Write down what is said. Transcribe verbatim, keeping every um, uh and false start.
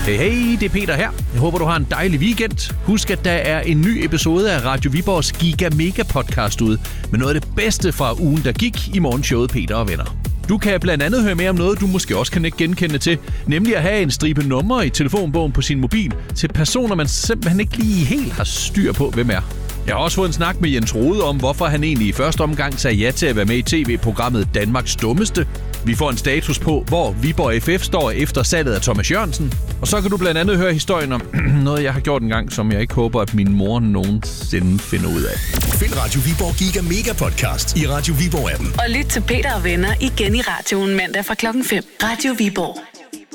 Hey, hey, det er Peter her. Jeg håber, du har en dejlig weekend. Husk, at der er en ny episode af Radio Viborgs Giga Mega podcast ude med noget af det bedste fra ugen, der gik i morgenshowet Peter og Venner. Du kan blandt andet høre mere om noget, du måske også kan ikke genkende til, nemlig at have en stribe numre i telefonbogen på sin mobil til personer, man simpelthen ikke lige helt har styr på, hvem er. Jeg har også fået en snak med Jens Rode om, hvorfor han egentlig i første omgang sagde ja til at være med i tv-programmet Danmarks Dummeste. Vi får en status på, hvor Viborg F F står efter salget af Thomas Jørgensen. Og så kan du blandt andet høre historien om noget, jeg har gjort en gang, som jeg ikke håber, at min mor nogensinde finder ud af. Find Radio Viborg Giga Mega Podcast i Radio Viborg appen. Og lyt til Peter og Venner igen i radioen mandag fra klokken fem. Radio Viborg.